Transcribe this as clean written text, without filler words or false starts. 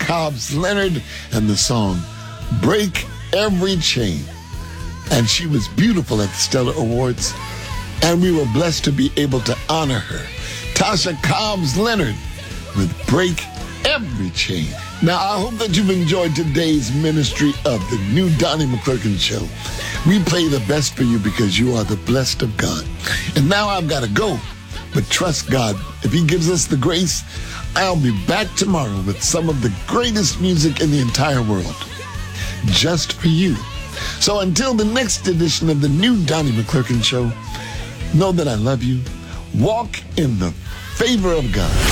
Cobbs Leonard and the song Break Every Chain. And she was beautiful at the Stellar Awards, and we were blessed to be able to honor her. Tasha Cobbs Leonard with Break Every Chain. Now, I hope that you've enjoyed today's ministry of the new Donnie McClurkin Show. We play the best for you because you are the blessed of God. And now I've got to go, but trust God. If he gives us the grace, I'll be back tomorrow with some of the greatest music in the entire world, just for you. So until the next edition of the new Donnie McClurkin Show, know that I love you. Walk in the favor of God.